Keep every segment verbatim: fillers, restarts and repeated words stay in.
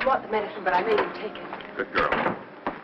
didn't want the medicine, but I made him take it. Good girl.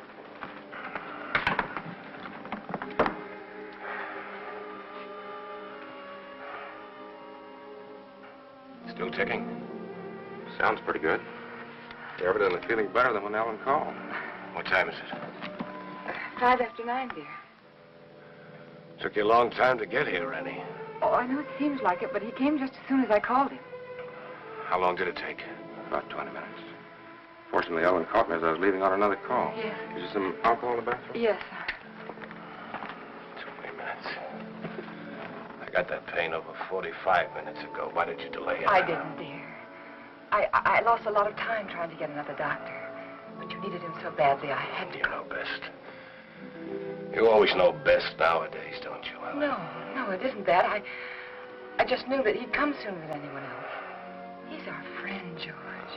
Still ticking? Sounds pretty good. You're evidently feeling better than when Ellen called. What time is it? Five after nine, dear. Took you a long time to get here, Rennie. Oh, I know it seems like it, but he came just as soon as I called him. How long did it take? About twenty minutes. Fortunately, Ellen caught me as I was leaving on another call. Yes. Is there some alcohol in the bathroom? Yes, sir. twenty minutes. I got that pain over forty-five minutes ago. Why did you delay it? I didn't, dear. I, I, I lost a lot of time trying to get another doctor. But you needed him so badly, I had to. You know best. You always know best nowadays, don't you, Ellen? No, no, it isn't that. I, I just knew that he'd come sooner than anyone else. He's our friend, George.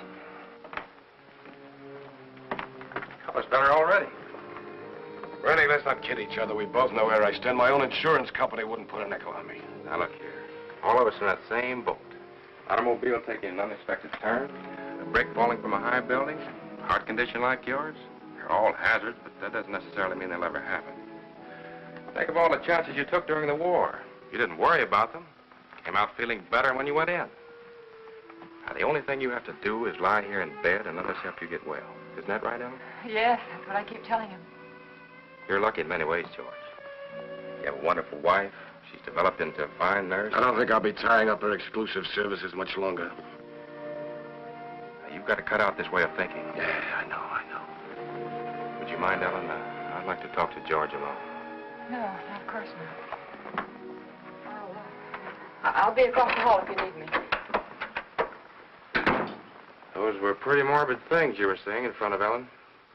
Color's better already. Rennie, let's not kid each other. We both know where I stand. My own insurance company wouldn't put a nickel on me. Now, look here. All of us in that same boat. Automobile taking an unexpected turn, a brick falling from a high building, heart condition like yours. They're all hazards, but that doesn't necessarily mean they'll ever happen. Think of all the chances you took during the war. You didn't worry about them. Came out feeling better when you went in. Now, the only thing you have to do is lie here in bed and let us help you get well. Isn't that right, Ellen? Yes, that's what I keep telling him. You're lucky in many ways, George. You have a wonderful wife. She's developed into a fine nurse. I don't think I'll be tying up her exclusive services much longer. Now, you've got to cut out this way of thinking. Yeah, I know, I know. Would you mind, Ellen? Uh, I'd like to talk to George alone. No, no, of course not. I'll, uh, I'll be across the hall if you need me. Those were pretty morbid things you were saying in front of Ellen.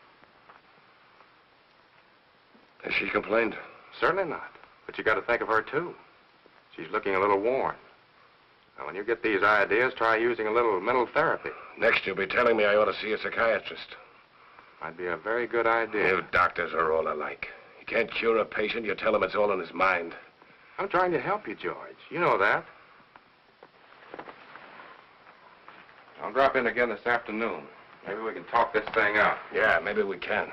Has she complained? Certainly not. But you got to think of her, too. She's looking a little worn. Now, when you get these ideas, try using a little mental therapy. Next, you'll be telling me I ought to see a psychiatrist. Might be a very good idea. You doctors are all alike. You can't cure a patient. You tell him it's all in his mind. I'm trying to help you, George. You know that. I'll drop in again this afternoon. Maybe we can talk this thing out. Yeah, maybe we can.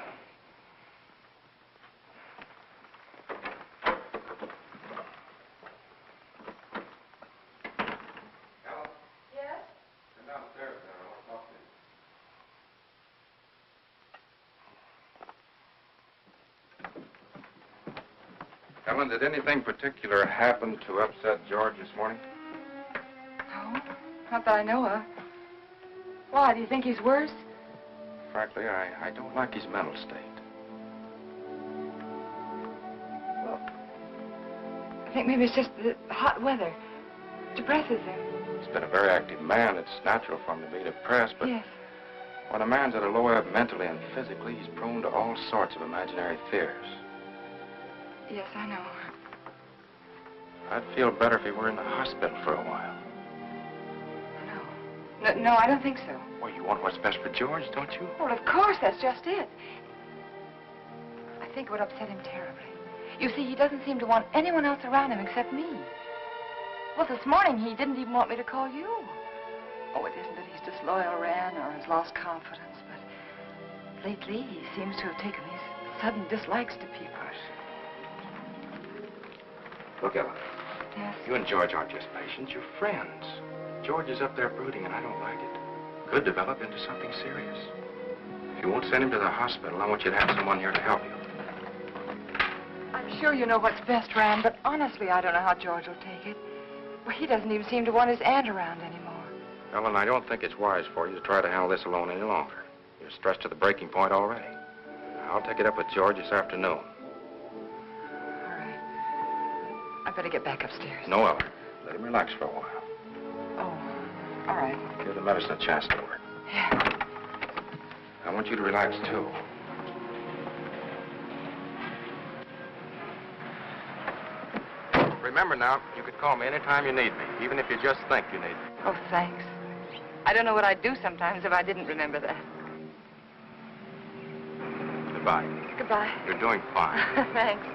Ellen, did anything particular happen to upset George this morning? No, not that I know of. Why, do you think he's worse? Frankly, I, I don't like his mental state. Well, I think maybe it's just the hot weather. Depresses him. He's been a very active man. It's natural for him to be depressed, but yes. When a man's at a low ebb mentally and physically, he's prone to all sorts of imaginary fears. Yes, I know. I'd feel better if he were in the hospital for a while. No. No, no, I don't think so. Well, you want what's best for George, don't you? Well, of course, that's just it. I think it would upset him terribly. You see, he doesn't seem to want anyone else around him except me. Well, this morning, he didn't even want me to call you. Oh, it isn't that he's disloyal, Ran, or has lost confidence, but lately, he seems to have taken these sudden dislikes to people. Look, Ellen. Yes? You and George aren't just patients, you're friends. George is up there brooding, and I don't like it. Could develop into something serious. If you won't send him to the hospital, I want you to have someone here to help you. I'm sure you know what's best, Ran, but honestly, I don't know how George will take it. Well, he doesn't even seem to want his aunt around anymore. Ellen, I don't think it's wise for you to try to handle this alone any longer. You're stressed to the breaking point already. I'll take it up with George this afternoon. I better get back upstairs. No, Ellen. Let him relax for a while. Oh, all right. Give the medicine a chance to work. Yeah. I want you to relax, too. Remember now, you can call me anytime you need me, even if you just think you need me. Oh, thanks. I don't know what I'd do sometimes if I didn't remember that. Goodbye. Goodbye. You're doing fine. Thanks.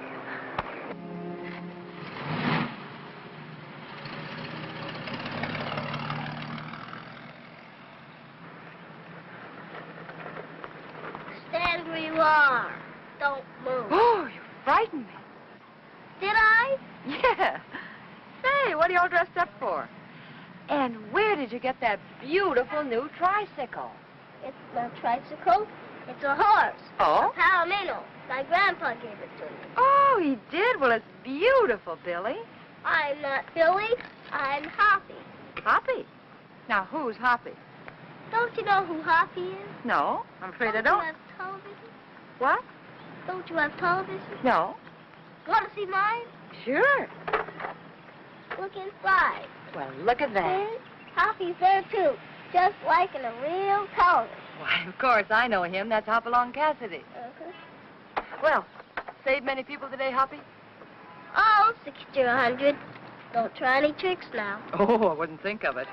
where you are. Don't move. Oh, you frightened me. Did I? Yeah. Say, what are you all dressed up for? And where did you get that beautiful new tricycle? It's not a tricycle. It's a horse. Oh? A Palomino. My grandpa gave it to me. Oh, he did? Well, it's beautiful, Billy. I'm not Billy. I'm Hoppy. Hoppy? Now, who's Hoppy? Don't you know who Hoppy is? No, I'm afraid I Don't don't. you have television? What? Don't you have television? No. Want to see mine? Sure. Look inside. Well, look at that. See? Hoppy's there, too. Just like in a real television. Why, of course, I know him. That's Hopalong Cassidy. Uh-huh. Well, saved many people today, Hoppy? Oh, sixty or a hundred. Don't try any tricks now. Oh, I wouldn't think of it.